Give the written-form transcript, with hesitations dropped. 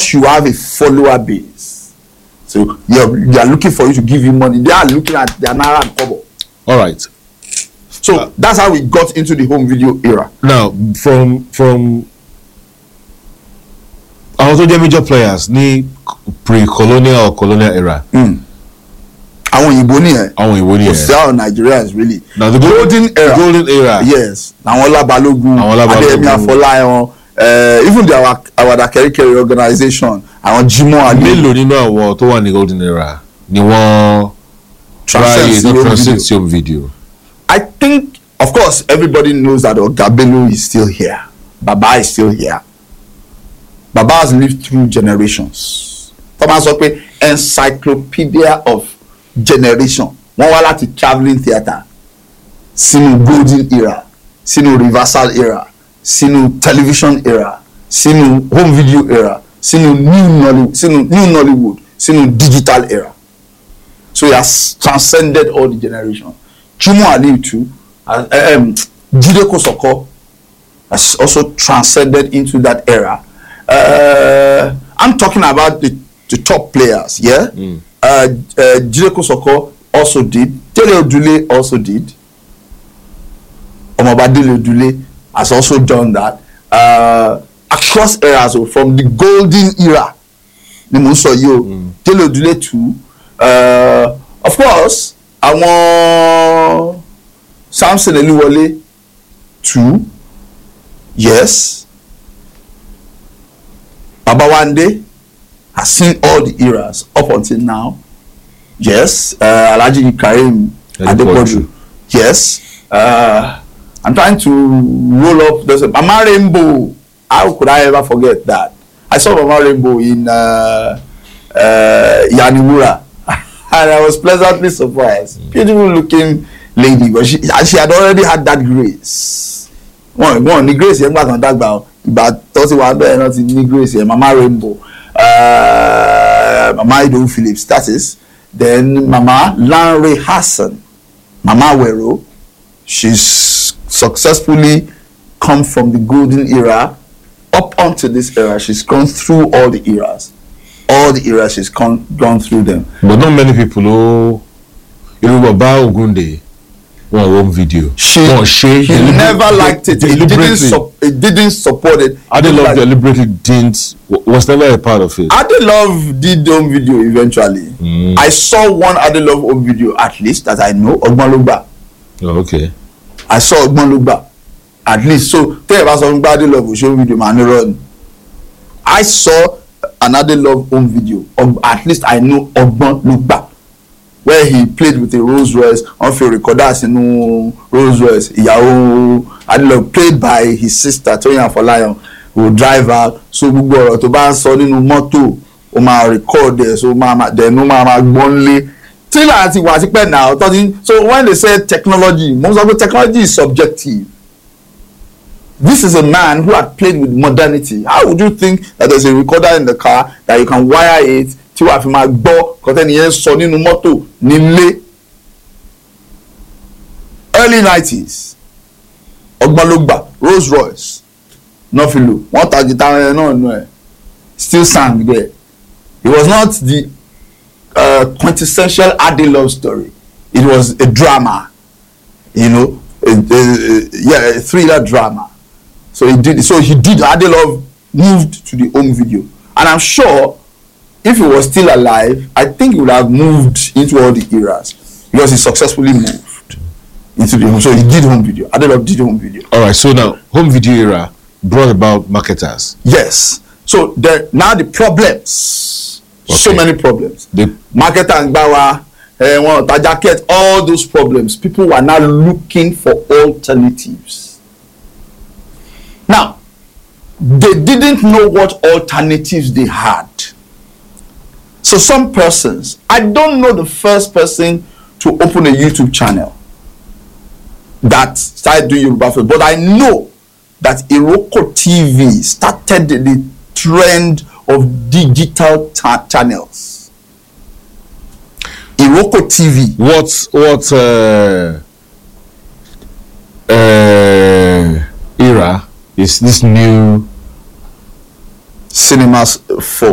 because you have a follower base. So they are looking for you to give you money. They are looking at their naira and kobo. All right. So that's how we got into the home video era. Now, from our other major players, ni pre-colonial or colonial era. Àwọn Ìgbò nìyẹn. Àwọn Ìgbò nìyẹn. Kò sí àwọn Nigerians really. Now the golden era. Golden era. Yes. Àwọn Ọlábalógun. Adéyẹmí Afọláyan. Even the Àwàdà Kẹ́ríkẹ́rí organization. Àwọn Jimoh Ali. Mélòó nínú àwọn tó wà ní golden era ni wọ́n transcend sí home video? I think, of course, everybody knows that Oga Bello is still here. Baba is still here. Baba has lived through generations. Thomas sọ pé encyclopedia of generation. Wọ́n wá láti travelling theatre sínú golden era, sínú reversal era, sínú television era, sínú home video era, sínú new Nollywood, sínú digital era. So he has transcended all the generations. Jimoh Ali too, Jide Kosoko has also transcended into that era. I'm talking about the top players, yeah. Jide Kosoko also did. Dele Odule also did. Omobade Dele Odule has also done that. Across eras, so from the golden era, ni mo sọ yìí o. Dele Odule too. Of course, àwọn Samson Eluwole too. Yes. Baba Wande has seen all the eras up until now. Yes. Alhaji Karim Adepoju. Yes. I'm trying to roll up. There's a Mama Rainbow. How could I ever forget that? I saw Mama Rainbow in Yanimura. And I was pleasantly surprised. Beautiful looking lady, but she had already had that grace. One the grace yẹn gbàgbọ́n dàgbà ìgbà tó ti wà bẹ́ẹ̀ náà ti ní grace yẹn. Mama Rainbow, Mama Idowu Phillips, that is. Then Mama Lanre Hassan, Mama Wero. She's successfully come from the golden era up onto this era. She's gone through all the eras. All the eras she's gone through them. But not many people know Baba Ogunde home video. He never liked it. He didn't support it. Adelove deliberately was never a part of it. Adelove did home video eventually. I saw one Adelove home video at least that I know. Ogbonlugba. Oh, okay. I saw Ogbonlugba at least. So tell about some Adelove show video man run. I saw another love home video. At least I know Ogbonlugba, where he played with a Rolls Royce on field recorders in Rolls Royce. Ìyàwó Adelove played by his sister Toyin Afolayan, who drive out. So gbogbo ọ̀rọ̀ tó bá ń sọ nínú mọ́tò ó máa record there. So then ó máa gbọ́nlé. Till àti wà sí pẹ́ now. So when they say technology, most of the technology is subjective. This is a man who had played with modernity. How would you think that there's a recorder in the car that you can wire it tí wàá fi máa gbọ́ kọ́tẹ́ni yẹn sọ nínú mọ́tò nílé? Early 90s, Ogbonlugba, Rolls Royce, Nofilo, wọ́n ta guitar yẹn náà nù ẹ̀, still sang there. It was not the quintessential Adelove story. It was a drama, a thriller drama. So he did. Adelove moved to the home video, and I'm sure if he was still alive, I think he would have moved into all the eras because he successfully moved into the home. So he did home video. Adelove did home video. All right. So now home video era brought about marketers. Yes. So now the problems. Okay. So many problems. The marketer and Bawa, jacket, all those problems. People were now looking for alternatives. Now, they didn't know what alternatives they had. So some persons, I don't know the first person to open a YouTube channel that started doing Yoruba film, but I know that Iroko TV started the trend of digital channels. Iroko TV. What era is this new Cinemas 4?